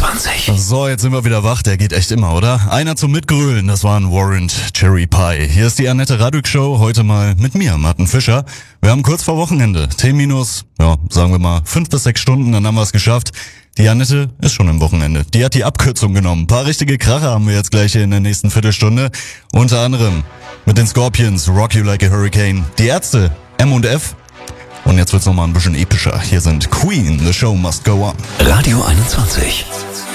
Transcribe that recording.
21. So, jetzt sind wir wieder wach, der geht echt immer, oder? Einer zum Mitgrölen, das war ein Warrant Cherry Pie. Hier ist die Annette Radück Show, heute mal mit mir, Martin Fischer. Wir haben kurz vor Wochenende, sagen wir mal 5 bis 6 Stunden, dann haben wir es geschafft. Die Annette ist schon im Wochenende. Die hat die Abkürzung genommen. Ein paar richtige Kracher haben wir jetzt gleich hier in der nächsten Viertelstunde. Unter anderem mit den Scorpions, Rock You Like a Hurricane, die Ärzte, M&F. Und jetzt wird's nochmal ein bisschen epischer. Hier sind Queen, The Show Must Go On. Radio 21.